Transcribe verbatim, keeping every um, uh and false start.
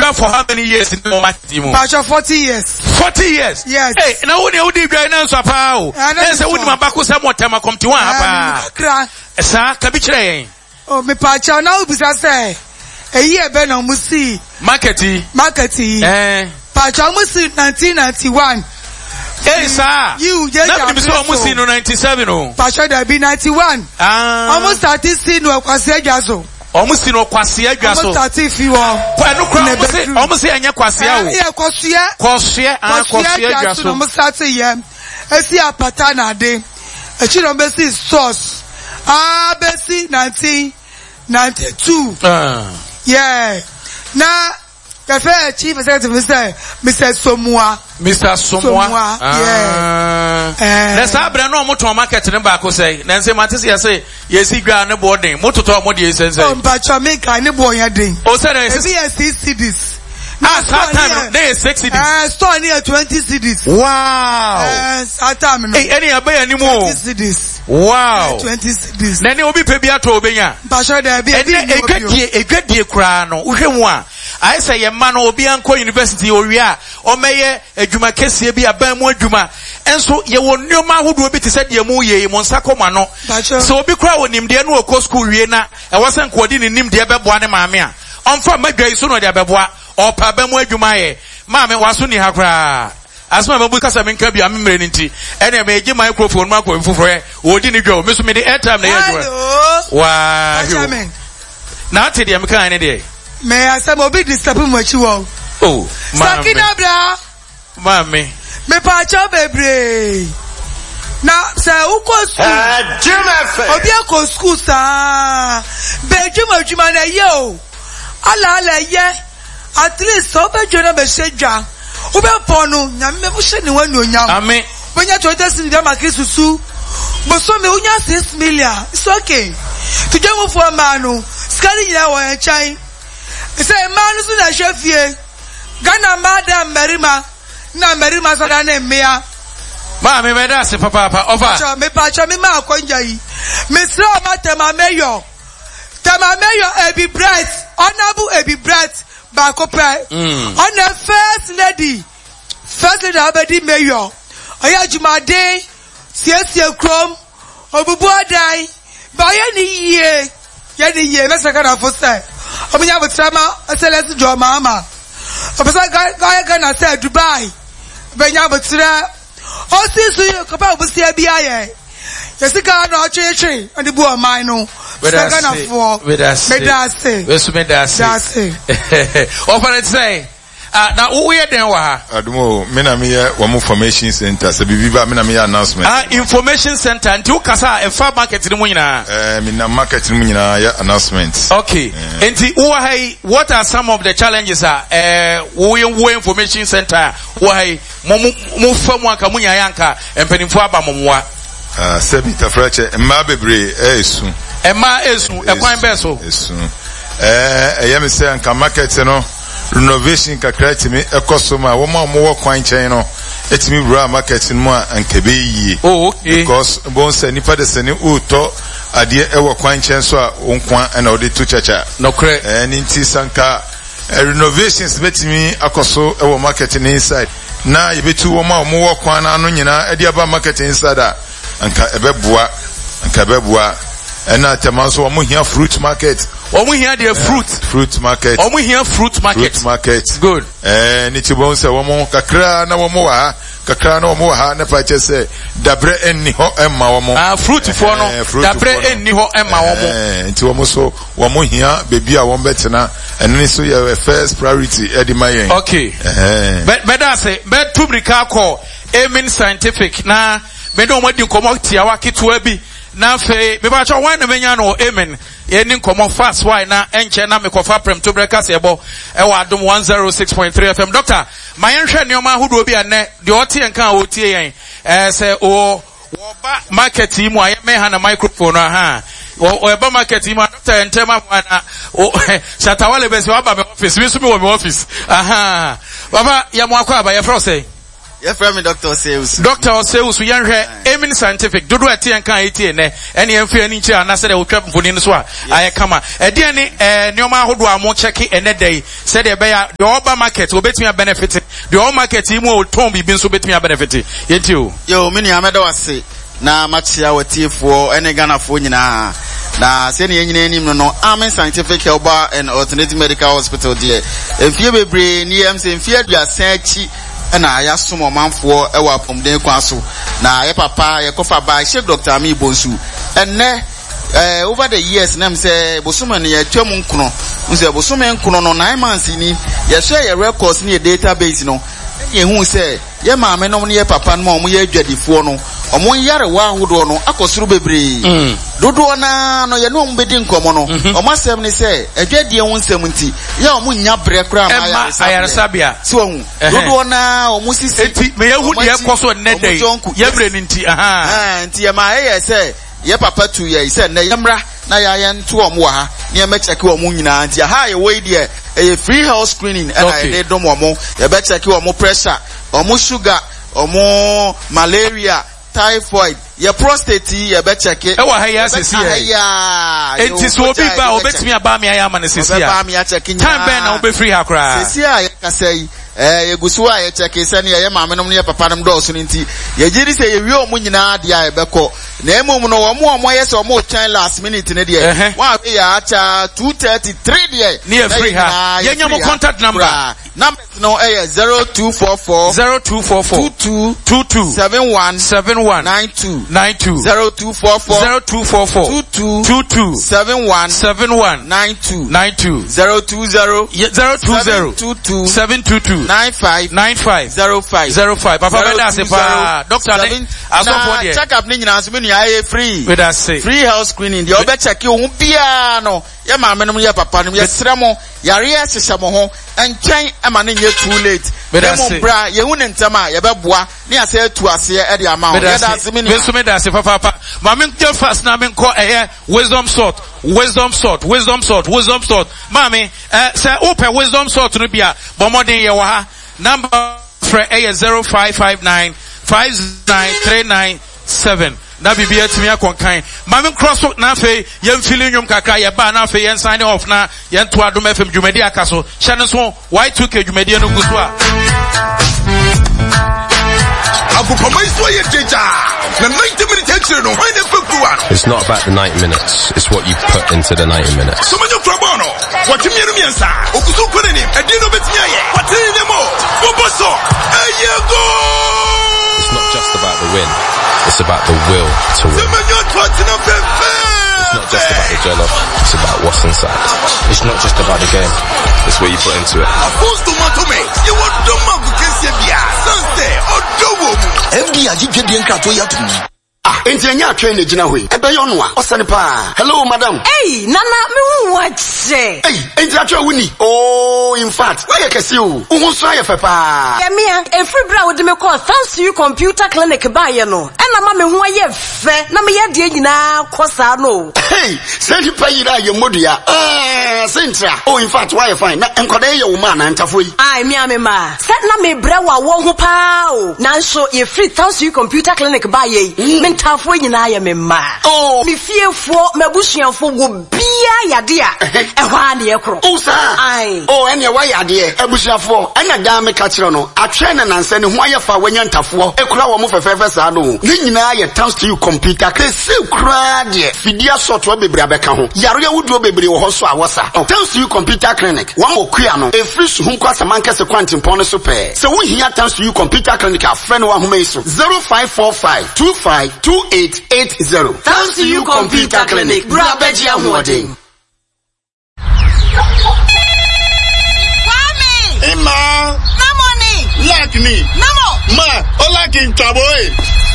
Oka for how many years in the market? Pastor forty years. Forty years. Yes. Hey, now when you did join us, Papa, there's a woman back with some more time. I come to one. Papa, sir, Kabiche. Oh, me Pastor now be say. A year ben on musi. Marketi. Marketi. Eh. Pastor musi nineteen ninety-one. Hey, sir. You just never been so almost in ninety-seven. Oh. Pastor there be ninety-one. Ah. Almost thirty sin no kwase adwaso. Almost in kwase adwaso. Almost thirty fi wo. Kwa no kra almost say anya kwase awo. Eh, kwase. Kwase, ah, kwase adwaso. Almost thirty yem. Esi apata na de. E chi no be si source. Ah, be si nineteen ninety-two. Ah. Yeah. Now, the first chief executive say, Mister Somua. Mister Somua. Yeah. Let's have a no motor market in Baco say. Nancy Mattis, say, yes, he got a boarding. Motor to what you say. Oh, but Jamaica, no boy, I think. Oh, sir, I see this. Ah, that time, they is six cities. Uh, store near twenty cities. Wow. Yes, at time. Hey, any abay anymore. twenty cities. Wow. twenty cities. Then it will be Pebiato Obenya. Pastor, there be a good year, a good year crown. Uhewa. I say a man will be Anko University or ya, or may a Juma Kessie be a Bamo Juma. And so you will know man who will be to set your muye, Monsako Mano. So be crowding him, dear no co school, Riena. I wasn't coordinating him, dear Babuana Mamia. On from my gray sooner, dear Babua. Or Pabemo Jumae, Mamma Wasuni Hakra. As my because I'm in Kirby, I'm in Renity, and I may give my microphone, Marco, and Fufre, or didn't go, Miss Medi airtime. Wow. Now, Teddy, I'm kind of day. May I some big disturbing what you want? Oh, Sakina Bra, Mammy, me pacha baby. Now, sir, who calls Jim? Obiako school, sir. Benjamin Jumana, yo. Ala, ala, yeah. At least, so be Jonah Besheja. Ube ponu, nyame bushe ni wenu nyam. Amen. When you try to see them at Kisusu, but so me unya six million. It's okay. To jump for a manu, scanning ya wa chai. It's a man who's a chef here. Gana madam Merima, na Merima Sadane mea. Mammy, me that's a papa over. Me pacha me ma konjai. Me slow matema mayor. Tema mayor ebi bright, honorable ebi bright. Bakope. Mm. On the first lady, first lady Abedi Mayor. Oya Jumade, C S C Chrome, Obubu Dai, Bayani ye, Yadi ye, let's second of us. Omiya Butrama, a select draw mama. Opposite guy gonna say Dubai, Benya Butra, oh, see, you compare with C B I. Jessica, no tree, and the boy mine. Second of four, with us, with us, with us. Open it say. Ah, now who are there? Adumo, Menamia, one information center. So Biba Menamia announcement. Ah, information center. And two kasa a far market in Munina. Eh, Mina market in Munina announcements. Okay. And the what are some of the challenges? Are eh, we information center. Why Momu Mufa Kamunya Yanka and Penifaba Mumwa. Ah, Sebi Tafrache, Mabebre, Esu. Emma Esu, a fine vessel. Esu. Eh, I am saying, can market, you know. Renovation kakra timi ekosoma wo ma mo wo kwan chen no etimi bra market mu an kebe yi. Oh, okay. Because bon say nipa de sene uto ade e wo kwan chen so a onkwan na odi to chacha. No kre. Eh nti sanka renovations betimi akoso e wo market inside. Na yebetu wo ma mo wo kwan na no nyina e de aba market inside a anka ebeboa anka ebeboa ena temanso wo mo hia fruit market. Omu here the fruit. Fruit market. Omu here fruit market. Fruit market. Good. Eh, ni chibon se womo kakra na womo wa kakra na womo ha na pa che se dabre enni ho emma womo. Ah, fruit for no. Dabre enni ho emma womo. Eh, nti womo so womo hia bebi a won betena eni so your first priority e di mayen. Okay. Eh. But but that say but tubrika call Amen Scientific na me do mo di nkomo tia wa ketua bi na fe me ba cho wan na menya no Amen. Any common fast why na enche na me kofa prem to breakers ebo e wa adom one oh six point three F M. Doctor, my enhwe neoma hudo bi ane de otie enka otie yen eh say o wo ba market mu aye me ha na microphone aha o e ba market mu doctor entema na o Shatawale be se wa ba me office we so be wo me office aha baba ya mo akwa ba ye fro say Your friend Doctor Seus. Doctor Seus yanhwe Emin Scientific dodo ati en kan eti ne ene emfi ani nchi anase de wotwa mfoni no so a aye kama e de ne eh neoma ahodo amo check ene dai said e be ya the oba market obetumi benefit the oba market mu o ton bibi nso betumi benefit yenti o yo mini ameda wase na machia watifo ene Ghana fo nyina na se ne nyina anim no no Amen Scientific Herbal and Alternative Medical Hospital there emfie bebre ni em se emfie aduasa achi na ya somo manfo e wa pomden kwa so na ye papa ye kofa ba Sheikh Doctor Ami Bonsu enne eh over the years na me say bosoma ne ye twam nkono nse bosoma nkono no nine months ni ye share ye records ni database no ye hu say ye maame no ne ye papa no mo ye adwadifo no omo yare wa ahodo no akosuru bebre dodo na no ye no mo bedi nkomo no omo asem ni say adwadie hu nsem nti ye omo nya bre kra ma ayare sabia so hu dodo na omo sisi enti me ye hu de ekoso ne dai ye bre ni nti aha ah nti ye ma ye say ye papa tu ye say na yemra na ya ya nto omo wa ha ne me check omo nyina nti ha ye we de e free health screening and I dey dom omo ye be check omo pressure omo sugar omo malaria typhoid your prostate ye be check e wa ha ya sesi ya enti so obi ba obetimi aba me aya ma ne sesi ba me ya check nya time ben na obe free ha kra sesi a ye kasai eh yegusu a ye check se ne ye maame nom ne papa nom do so nti ye giri se ye wi omo nyina de a ebeko na emom no omo omo ye se omo chan last minute ne de wa ya acha two thirty-three de ne free ha ye nyamo contact number number no eh zero two four four zero two four four two two two two seven one seven one nine two nine two zero two four four zero two four four two two two two seven one seven one nine two nine two zero two zero zero two zero two two seven two two nine five nine five zero five zero five papa beda se pa doctor ne asofo de check up ni nyina so me nua ye free beda se free health screening de obe check you hu bia no ye maame no ye papa no ye sremo yare ye hyehyɛ mo ho entwen ama ne nye too late dem bra ye hu ne ntama ye beboa ne ase atu ase e de ama ho ye da se me nua so me da se papa papa maame nke fast na me nko eh wisdom salt wisdom salt wisdom salt wisdom salt maame eh say open wisdom salt no bia bomodin ye wa ha number for A zero five five nine five nine three nine seven. Na bibi etimi akonkan. Mami cross na fe yem feeling yum kakra ye ba na fe yen sign off na yen to adom F M dwumadi akaso. Hye so Y two K dwumadi no guso a. It's not about the ninety minutes, it's what you put into the ninety minutes. It's not just about the win, it's about the will to win. It's not just about the jollof, it's about what's inside. It's not just about the game, it's what you put into it. Ah, engineer train ejina hoi. Ebe yo no a, osane pa. Hello madam. Hey, nana me hu wache. Hey, engineer train wuni. Oh, in fact, why you kesi o? Uhun so aye fe pa. Yeah, me a free bra with me call thanks to you computer clinic ba ye no. E na ma me hu aye fe, na me ye de nyina kosa no. Hey, say you pay ira ye modua. Eh, sentra. Oh, in fact, why you fine? Na enkoda ye wo ma na ntafo yi. Ai, me a me ma. Set na me bra wa wo ho pa o. Nanso ye free thanks to you computer clinic ba ye. Mm. Tafo nyina ya me ma. Oh, mi fiefo mabusuafo go bia yade a ehwa na ekro. Oh sir. Ai. Oh, ene wa yade abusuafo. Ena da me ka kire no. Atwe na nanse ne ho ayefa wanya ntafo. Ekura wo mo fefefe sa no. Ni nyina ye thanks to you computer. Kese kura de. Fidia software bebre abeka ho. Yaro ya wudu bebre wo ho so awosa. Thanks to you computer clinic. Wa mo kua no. E free su hu kwasa mankese kwantim pon so pe. Se wo hia thanks to you computer clinic a friend wa ho meiso. zero five four five two five two eight eight zero. Thanks to you computer clinic. Brabeji Amwoding. Emma. No money. Like me. No more. Ma, all like in trouble.